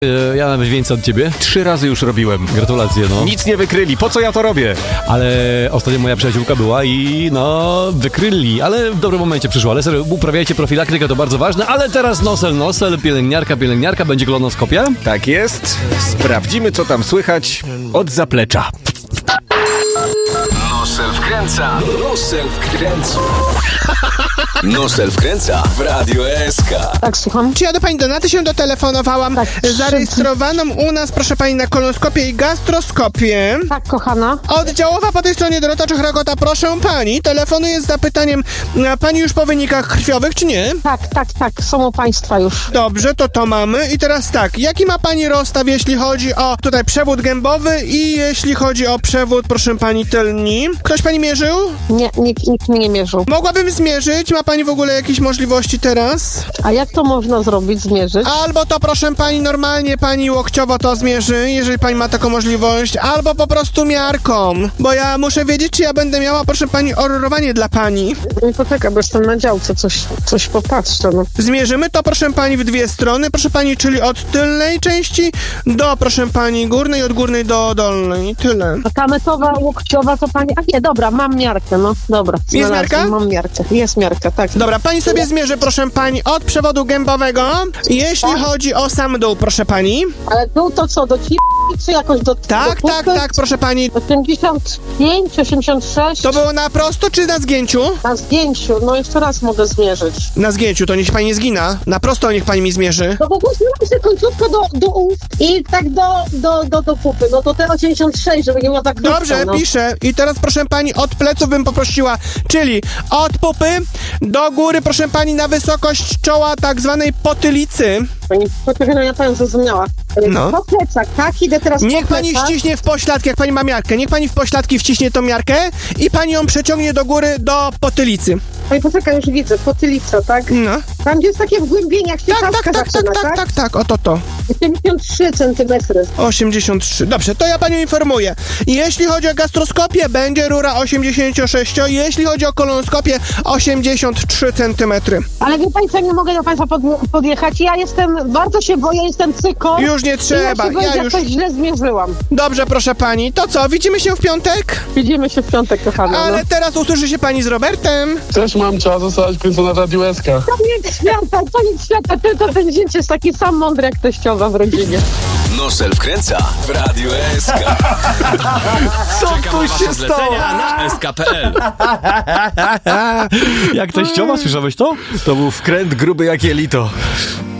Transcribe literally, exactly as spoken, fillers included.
Ja nawet więcej od ciebie. Trzy razy już robiłem. Gratulacje, no. Nic nie wykryli, po co ja to robię? Ale ostatnio moja przyjaciółka była i no, wykryli, ale w dobrym momencie przyszła. Ale serio, uprawiajcie profilaktykę, to bardzo ważne. Ale teraz nosel, nosel, pielęgniarka, pielęgniarka, będzie kolonoskopia? Tak jest. Sprawdzimy, co tam słychać od zaplecza. Nosel wkręca, Nosel wkręca. Nosel wkręca w Radio S K. Tak, słucham. Czy ja do pani Donaty się dotelefonowałam? Tak. Zarejestrowaną u nas, proszę pani, na kolonoskopię i gastroskopię. Tak, kochana. Oddziałowa po tej stronie Dorota Czechragota, proszę pani. Telefonuję z zapytaniem, a pani już po wynikach krwiowych, czy nie? Tak, tak, tak, są u państwa już. Dobrze, to to mamy. I teraz tak, jaki ma pani rozstaw, jeśli chodzi o tutaj przewód gębowy i jeśli chodzi o przewód, proszę pani, tylni? Ktoś pani mierzył? Nie, nikt, nikt mi nie mierzył. Mogłabym zmierzyć. Ma pani w ogóle jakieś możliwości teraz? A jak to można zrobić, zmierzyć? Albo to, proszę pani, normalnie pani łokciowo to zmierzy, jeżeli pani ma taką możliwość, albo po prostu miarką, bo ja muszę wiedzieć, czy ja będę miała, proszę pani, ororowanie dla pani. Nie poczekaj, bo jestem na działce, coś, coś popatrzę, no. Zmierzymy to, proszę pani, w dwie strony, proszę pani, czyli od tylnej części do, proszę pani, górnej, od górnej do dolnej. Tyle. A ta metoda łokciowa to pani... A nie, dobra, mam miarkę, no. Dobra. Jest znalazłem, miarka? Mam miarkę. Jest miarka, tak. Dobra, pani sobie zmierzy, proszę pani, od przewodu gębowego, jeśli Tak? chodzi o sam dół, proszę pani. Ale tu to co, do ci... czy jakoś do... Tak, do tak, pupy? tak, proszę pani. osiemdziesiąt pięć, osiemdziesiąt sześć. To było na prosto, czy na zgięciu? Na zdjęciu, no jeszcze raz mogę zmierzyć. Na zgięciu, to niech pani nie zgina. Na prosto niech pani mi zmierzy. No bo posunąłem sobie końcówkę do, do ust i tak do, do, do, do pupy. No to te osiemdziesiąt sześć, żeby nie było tak krótko, Dobrze, no. piszę. I teraz, proszę pani, od pleców bym poprosiła, czyli od pupy do góry, proszę pani, na wysokość czoła tak zwanej potylicy. Pani, poczekaj, no ja pani zrozumiała. No. Po plecach, tak? Idę teraz Niech po pani plecach. ściśnie w pośladki, jak pani ma miarkę. Niech pani w pośladki wciśnie tą miarkę i pani ją przeciągnie do góry do potylicy. Pani, poczekaj, już widzę, potylica, tak? No. Tam, gdzie jest takie wgłębienie, jak się Tak, tak, czaszka tak, tak, zaczyna, tak, tak, tak, oto to. osiemdziesiąt trzy centymetry. osiemdziesiąt trzy. Dobrze, to ja panią informuję. Jeśli chodzi o gastroskopię, będzie rura osiemdziesiąt sześć, jeśli chodzi o kolonoskopię, osiemdziesiąt trzy centymetry. Ale wie pani co, nie mogę do państwa pod, podjechać. Ja jestem, bardzo się boję, jestem cyko. Już nie trzeba, I ja się boję, ja że już... coś źle zmierzyłam. Dobrze, proszę pani. To co, widzimy się w piątek? Widzimy się w piątek, kochana. Ale No. teraz usłyszy się pani z Robertem. Też mam, trzeba zostać kręcona na Radio S K. Koniec świata, koniec świata, tylko ten dzień jest taki sam mądry jak teściowa w rodzinie. Nosel wkręca w Radio S K. Co Czekam tu na wasze się stało? zlecenia na S K kropka P L. Jak teściowa, słyszałeś to? To był wkręt gruby jak jelito.